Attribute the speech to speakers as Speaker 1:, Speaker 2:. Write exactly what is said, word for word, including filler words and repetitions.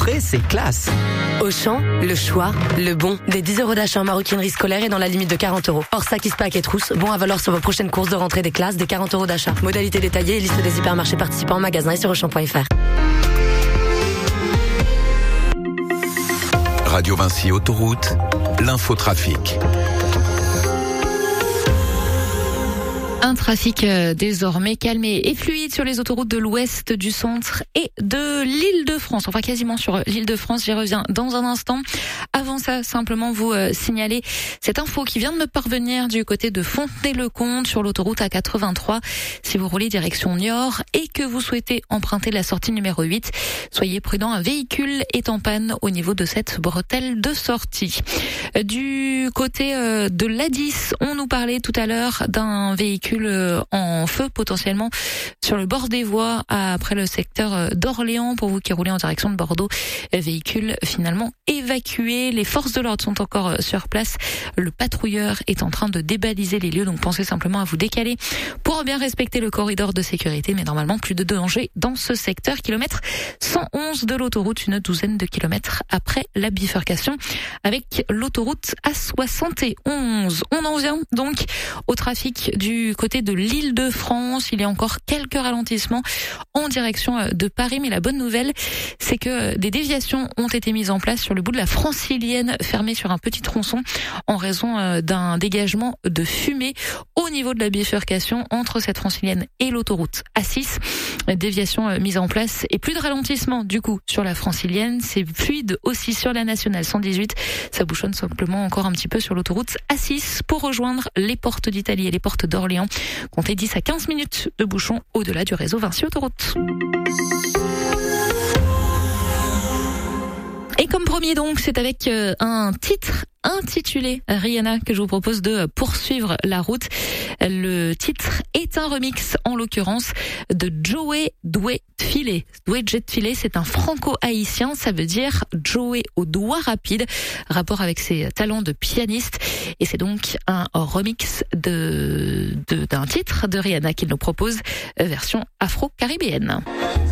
Speaker 1: frais, c'est classe.
Speaker 2: Auchan, le choix, le bon. Des dix euros d'achat en maroquinerie scolaire et dans la limite de quarante euros. Hors sac, pack et trousse, bon à valoir sur vos prochaines courses de rentrée des classes des quarante euros d'achat. Modalité détaillée et liste des hypermarchés participants en magasin et sur auchan point f r.
Speaker 3: Radio Vinci Autoroute, l'infotrafic.
Speaker 4: Un trafic désormais calmé et fluide sur les autoroutes de l'ouest, du centre et de l'Île-de-France. Enfin, quasiment sur l'Île-de-France. J'y reviens dans un instant. Avant ça, simplement vous euh, signaler cette info qui vient de me parvenir du côté de Fontenay-le-Comte sur l'autoroute A quatre-vingt-trois. Si vous roulez direction Niort et que vous souhaitez emprunter la sortie numéro huit, soyez prudent. Un véhicule est en panne au niveau de cette bretelle de sortie. Du côté euh, de l'A dix, on nous parlait tout à l'heure d'un véhicule en feu potentiellement sur le bord des voies après le secteur d'Orléans. Pour vous qui roulez en direction de Bordeaux, véhicule finalement évacué. Les forces de l'ordre sont encore sur place. Le patrouilleur est en train de débaliser les lieux, donc pensez simplement à vous décaler pour bien respecter le corridor de sécurité. Mais normalement, plus de danger dans ce secteur. Kilomètre cent onze de l'autoroute, une douzaine de kilomètres après la bifurcation avec l'autoroute A soixante et onze. On en vient donc au trafic du côté de l'Île-de-France. Il y a encore quelques ralentissements en direction de Paris, mais la bonne nouvelle, c'est que des déviations ont été mises en place sur le bout de la Francilienne, fermée sur un petit tronçon en raison d'un dégagement de fumée au niveau de la bifurcation entre cette Francilienne et l'autoroute A six. Déviation mise en place et plus de ralentissement du coup sur la Francilienne. C'est fluide aussi sur la nationale cent dix-huit. Ça bouchonne simplement encore un petit peu sur l'autoroute A six pour rejoindre les portes d'Italie et les portes d'Orléans. Comptez dix à quinze minutes de bouchon au-delà du réseau Vinci Autoroute. Et comme promis donc, c'est avec euh, un titre intitulé Rihanna que je vous propose de poursuivre la route. Le titre est un remix, en l'occurrence, de Joey Doué Filé. Doué Jet Filé, c'est un franco-haïtien, ça veut dire Joey au doigt rapide, rapport avec ses talents de pianiste. Et c'est donc un remix de, de d'un titre de Rihanna qu'il nous propose, version afro-caribéenne.